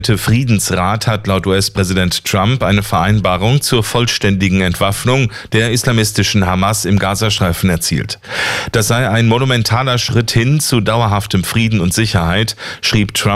Der Friedensrat hat laut US-Präsident Trump eine Vereinbarung zur vollständigen Entwaffnung der islamistischen Hamas im Gazastreifen erzielt. Das sei ein monumentaler Schritt hin zu dauerhaftem Frieden und Sicherheit, schrieb Trump